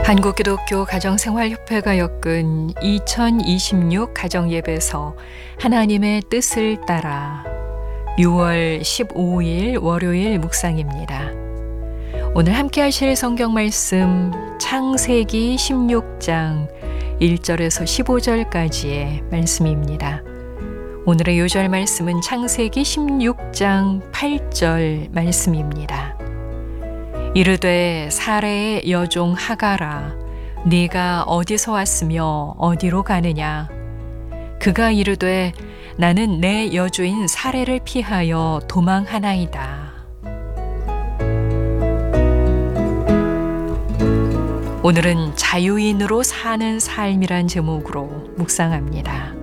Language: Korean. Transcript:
한국기독교 가정생활협회가 엮은 2026 가정예배서 하나님의 뜻을 따라 6월 15일 월요일 묵상입니다. 오늘 함께 하실 성경 말씀 창세기 16장 1절에서 15절까지의 말씀입니다. 오늘의 요절 말씀은 창세기 16장 8절 말씀입니다. 이르되 사레의 여종 하가라, 네가 어디서 왔으며 어디로 가느냐? 그가 이르되 나는 내 여주인 사레를 피하여 도망하나이다. 오늘은 자유인으로 사는 삶이란 제목으로 묵상합니다.